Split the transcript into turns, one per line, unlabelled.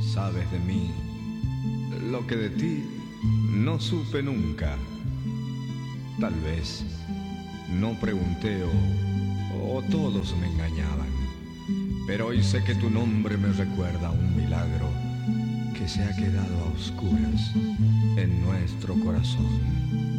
Sabes de mí lo que de ti no supe nunca. Tal vez no pregunté o todos me engañaban. Pero hoy sé que tu nombre me recuerda a un milagro que se ha quedado a oscuras en nuestro corazón.